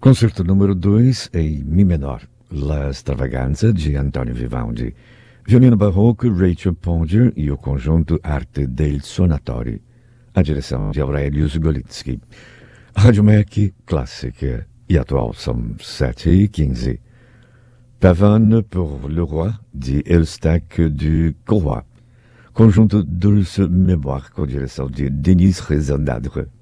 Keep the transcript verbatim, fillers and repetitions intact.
Concerto número dois em Mi menor, La Stravaganza de Antonio Vivaldi. Violino barroco Rachel Ponger e o conjunto Arte del Suonatori. A direção de Aurelius Golitsky. Rádio M E C clássica e atual são sete e quinze. Pavane pour le Roi de Eustach du Courroy. Conjunto Dulce Mémoire com direção de Denis Rezandadre.